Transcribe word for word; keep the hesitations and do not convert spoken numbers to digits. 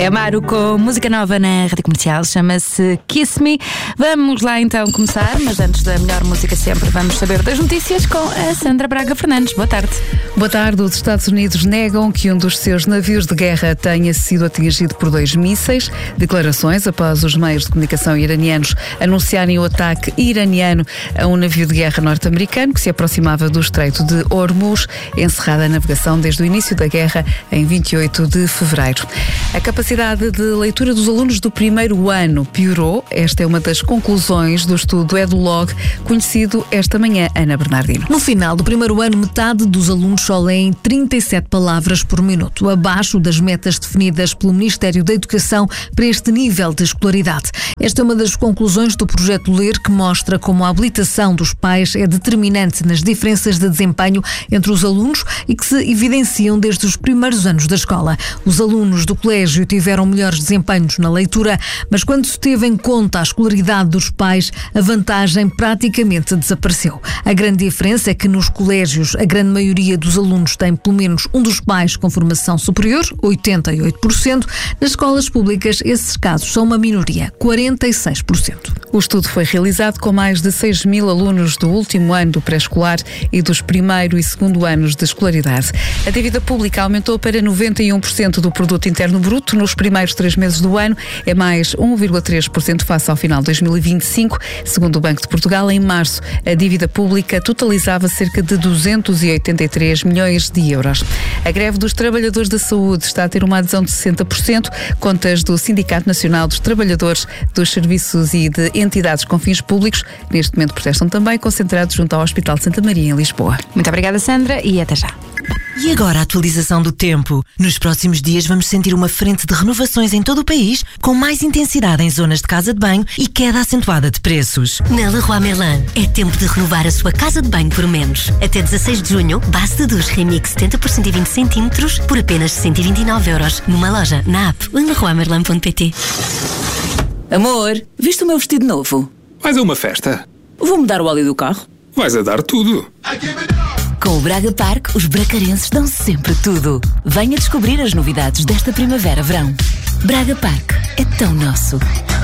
Amaro com música nova na Rádio Comercial, chama-se Kiss Me. Vamos lá então começar, mas antes da melhor música sempre, vamos saber das notícias com a Sandra Braga Fernandes. Boa tarde. Boa tarde. Os Estados Unidos negam que um dos seus navios de guerra tenha sido atingido por dois mísseis. Declarações após os meios de comunicação iranianos anunciarem o ataque iraniano a um navio de guerra norte-americano que se aproximava do Estreito de Hormuz, encerrada a navegação desde o início da guerra em vinte e oito de fevereiro. A capacidade de leitura dos alunos do primeiro ano piorou. Esta é uma das conclusões do estudo EduLog, conhecido esta manhã, Ana Bernardino. No final do primeiro ano, metade dos alunos só leem trinta e sete palavras por minuto, abaixo das metas definidas pelo Ministério da Educação para este nível de escolaridade. Esta é uma das conclusões do projeto Ler, que mostra como a habilitação dos pais é determinante nas diferenças de desempenho entre os alunos e que se evidenciam desde os primeiros anos da escola. Os alunos do colégio tiveram melhores desempenhos na leitura, mas quando se teve em conta a escolaridade dos pais, a vantagem praticamente desapareceu. A grande diferença é que nos colégios a grande maioria dos alunos tem pelo menos um dos pais com formação superior, oitenta e oito por cento. Nas escolas públicas, esses casos são uma minoria, quarenta e seis por cento. O estudo foi realizado com mais de seis mil alunos do último ano do pré-escolar e dos primeiro e segundo anos de escolaridade. A dívida pública aumentou para noventa e um por cento do produto interno bruto nos primeiros três meses do ano, é mais um vírgula três por cento face ao final de dois mil e vinte e cinco. Segundo o Banco de Portugal, em março, a dívida pública totalizava cerca de duzentos e oitenta e três milhões de euros. A greve dos trabalhadores da saúde está a ter uma adesão de sessenta por cento, contas do Sindicato Nacional dos Trabalhadores dos Serviços e de Entidades com Fins Públicos. Neste momento protestam também, concentrados junto ao Hospital de Santa Maria, em Lisboa. Muito obrigada, Sandra, e até já. E agora a atualização do tempo. Nos próximos dias vamos sentir uma frente de renovações em todo o país, com mais intensidade em zonas de casa de banho e queda acentuada de preços. Na Leroy Merlin, é tempo de renovar a sua casa de banho por menos. Até dezasseis de junho, base de duche Remix setenta por cento e vinte centímetros por apenas cento e vinte e nove euros. Numa loja, na app ou em leroy merlin ponto pt. Amor, viste o meu vestido novo? Vais a uma festa? Vou mudar o óleo do carro? Vais a dar tudo. Com o Braga Park, os bracarenses dão sempre tudo. Venha descobrir as novidades desta primavera-verão. Braga Park é tão nosso.